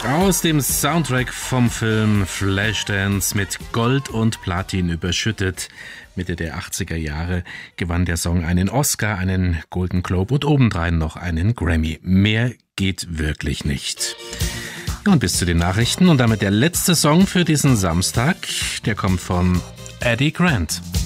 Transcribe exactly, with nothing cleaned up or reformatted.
Aus dem Soundtrack vom Film Flashdance, mit Gold und Platin überschüttet. Mitte der achtziger Jahre gewann der Song einen Oscar, einen Golden Globe und obendrein noch einen Grammy. Mehr geht wirklich nicht. Und bis zu den Nachrichten und damit der letzte Song für diesen Samstag. Der kommt von Eddie Grant.